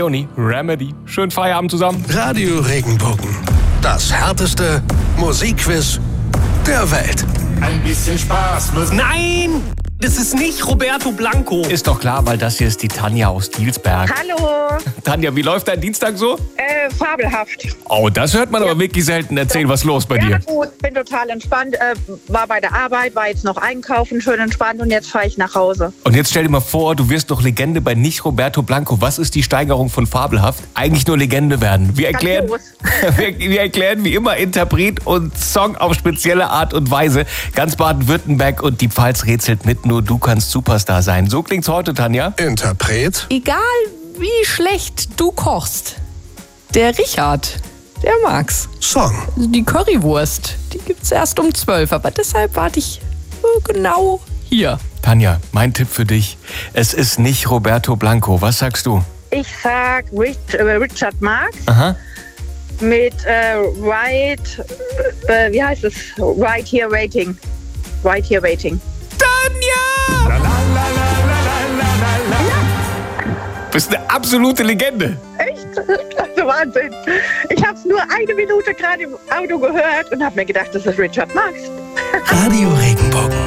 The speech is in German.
Joni, Remedy. Schönen Feierabend zusammen. Radio Regenbogen. Das härteste Musikquiz der Welt. Ein bisschen Spaß muss... Nein! Das ist nicht Roberto Blanco. Ist doch klar, weil das hier ist die Tanja aus Dielsberg. Hallo, Tanja, wie läuft dein Dienstag so? fabelhaft. Oh, das hört man aber wirklich selten. Erzähl, was los bei dir? Ja gut, bin total entspannt, war bei der Arbeit, war jetzt noch einkaufen, schön entspannt und jetzt fahre ich nach Hause. Und jetzt stell dir mal vor, du wirst doch Legende bei nicht Roberto Blanco. Was ist die Steigerung von fabelhaft? Eigentlich nur Legende werden. Wir erklären, wir erklären wie immer Interpret und Song auf spezielle Art und Weise. Ganz Baden-Württemberg und die Pfalz rätselt mit. Nur du kannst Superstar sein. So klingt's heute, Tanja. Interpret. Egal wie schlecht du kochst, der Richard, der mag's. Song. Also die Currywurst, die gibt's erst um 12, aber deshalb warte ich genau hier. Tanja, mein Tipp für dich. Es ist nicht Roberto Blanco. Was sagst du? Ich sag Richard Marx Aha. mit Right Here Waiting. Right Here Waiting. Tanja! Bist eine absolute Legende. Echt? Also Wahnsinn. Ich habe es nur 1 Minute gerade im Auto gehört und habe mir gedacht, das ist Richard Marx. Radio Regenbogen.